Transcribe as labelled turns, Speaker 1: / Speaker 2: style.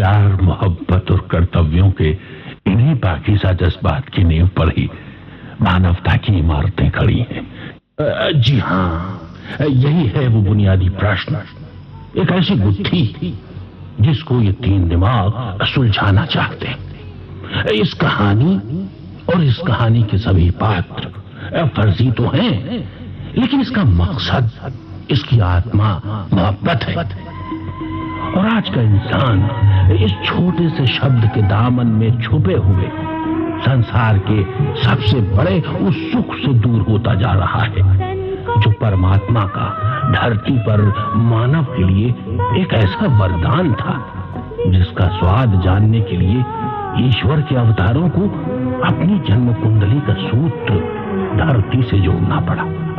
Speaker 1: प्यार, मोहब्बत और कर्तव्यों के इन्हीं पाकीज़ा जज्बात की नींव पर ही मानवता की इमारतें खड़ी हैं। जी हाँ, यही है वो बुनियादी प्रश्न, एक ऐसी गुत्थी जिसको ये तीन दिमाग सुलझाना चाहते हैं। इस कहानी और इस कहानी के सभी पात्र फर्जी तो हैं, लेकिन इसका मकसद, इसकी आत्मा मोहब्बत है। और आज का इंसान इस छोटे से शब्द के दामन में छुपे हुए संसार के सबसे बड़े उस सुख से दूर होता जा रहा है जो परमात्मा का धरती पर मानव के लिए एक ऐसा वरदान था जिसका स्वाद जानने के लिए ईश्वर के अवतारों को अपनी जन्म कुंडली का सूत्र धरती से जोड़ना पड़ा।